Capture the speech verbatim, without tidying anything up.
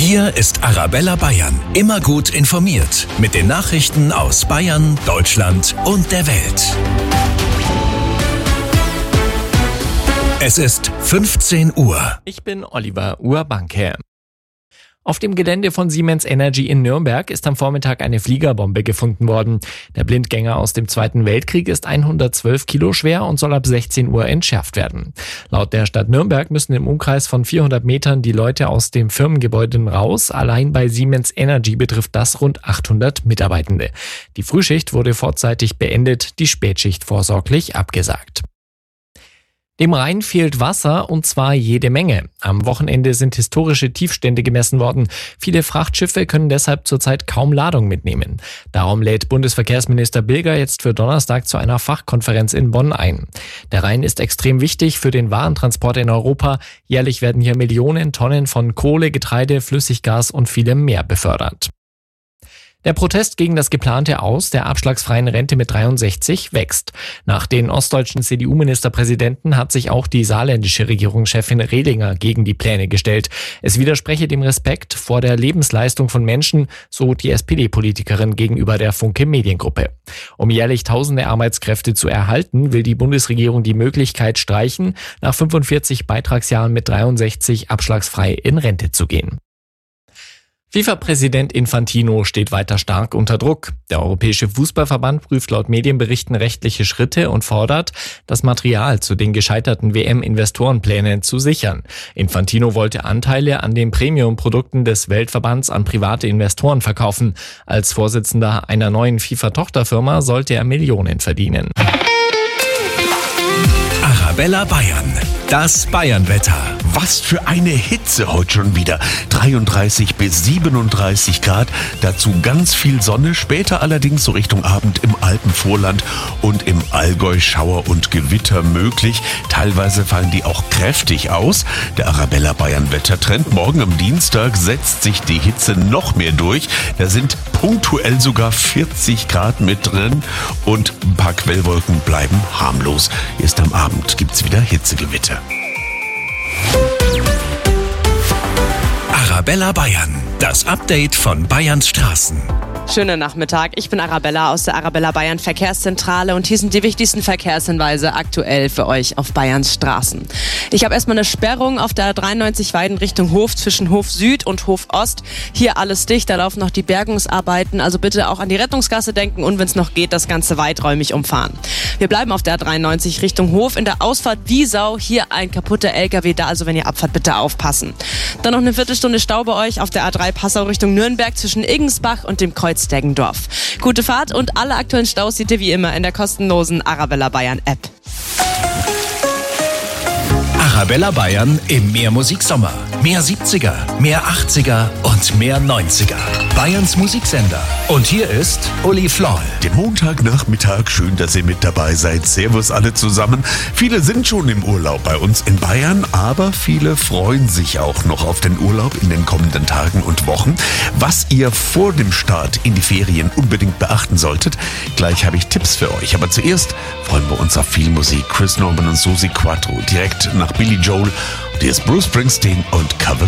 Hier ist Arabella Bayern. Immer gut informiert mit den Nachrichten aus Bayern, Deutschland und der Welt. Es ist fünfzehn Uhr. Ich bin Oliver Urbanke. Auf dem Gelände von Siemens Energy in Nürnberg ist am Vormittag eine Fliegerbombe gefunden worden. Der Blindgänger aus dem Zweiten Weltkrieg ist hundertzwölf Kilo schwer und soll ab sechzehn Uhr entschärft werden. Laut der Stadt Nürnberg müssen im Umkreis von vierhundert Metern die Leute aus dem Firmengebäude raus. Allein bei Siemens Energy betrifft das rund achthundert Mitarbeitende. Die Frühschicht wurde vorzeitig beendet, die Spätschicht vorsorglich abgesagt. Dem Rhein fehlt Wasser, und zwar jede Menge. Am Wochenende sind historische Tiefstände gemessen worden. Viele Frachtschiffe können deshalb zurzeit kaum Ladung mitnehmen. Darum lädt Bundesverkehrsminister Bilger jetzt für Donnerstag zu einer Fachkonferenz in Bonn ein. Der Rhein ist extrem wichtig für den Warentransport in Europa. Jährlich werden hier Millionen Tonnen von Kohle, Getreide, Flüssiggas und vielem mehr befördert. Der Protest gegen das geplante Aus der abschlagsfreien Rente mit dreiundsechzig wächst. Nach den ostdeutschen C D U-Ministerpräsidenten hat sich auch die saarländische Regierungschefin Rehlinger gegen die Pläne gestellt. Es widerspreche dem Respekt vor der Lebensleistung von Menschen, so die S P D-Politikerin gegenüber der Funke Mediengruppe. Um jährlich tausende Arbeitskräfte zu erhalten, will die Bundesregierung die Möglichkeit streichen, nach fünfundvierzig Beitragsjahren mit dreiundsechzig abschlagsfrei in Rente zu gehen. FIFA-Präsident Infantino steht weiter stark unter Druck. Der Europäische Fußballverband prüft laut Medienberichten rechtliche Schritte und fordert, das Material zu den gescheiterten W M-Investorenplänen zu sichern. Infantino wollte Anteile an den Premium-Produkten des Weltverbands an private Investoren verkaufen. Als Vorsitzender einer neuen FIFA-Tochterfirma sollte er Millionen verdienen. Arabella Bayern, das Bayernwetter. Was für eine Hitze heute schon wieder. dreiunddreißig bis siebenunddreißig Grad, dazu ganz viel Sonne, später allerdings so Richtung Abend im Alpenvorland und im Allgäu Schauer und Gewitter möglich. Teilweise fallen die auch kräftig aus. Der Arabella Bayern Wettertrend. Morgen am Dienstag setzt sich die Hitze noch mehr durch. Da sind punktuell sogar vierzig Grad mit drin und ein paar Quellwolken bleiben harmlos. Erst am Abend gibt's wieder Hitzegewitter. Arabella Bayern, das Update von Bayerns Straßen. Schönen Nachmittag, ich bin Arabella aus der Arabella Bayern Verkehrszentrale und hier sind die wichtigsten Verkehrshinweise aktuell für euch auf Bayerns Straßen. Ich habe erstmal eine Sperrung auf der A dreiundneunzig Weiden Richtung Hof zwischen Hof Süd und Hof Ost. Hier alles dicht, da laufen noch die Bergungsarbeiten, also bitte auch an die Rettungsgasse denken und wenn es noch geht, das Ganze weiträumig umfahren. Wir bleiben auf der A dreiundneunzig Richtung Hof in der Ausfahrt Wiesau, hier ein kaputter L K W da, also wenn ihr abfahrt, bitte aufpassen. Dann noch eine Viertelstunde Stau bei euch auf der A drei Passau Richtung Nürnberg zwischen Iggensbach und dem Kreuz Deggendorf. Gute Fahrt und alle aktuellen Staus seht ihr wie immer in der kostenlosen Arabella Bayern App. Arabella Bayern im Mehrmusik-Sommer. Mehr siebziger, mehr achtziger und mehr neunziger. Bayerns Musiksender. Und hier ist Uli Floll. Den Montagnachmittag, schön, dass ihr mit dabei seid. Servus alle zusammen. Viele sind schon im Urlaub bei uns in Bayern, aber viele freuen sich auch noch auf den Urlaub in den kommenden Tagen und Wochen. Was ihr vor dem Start in die Ferien unbedingt beachten solltet, gleich habe ich Tipps für euch. Aber zuerst freuen wir uns auf viel Musik. Chris Norman und Susi Quattro direkt nach Billy Joel. Hier ist Bruce Springsteen und Cover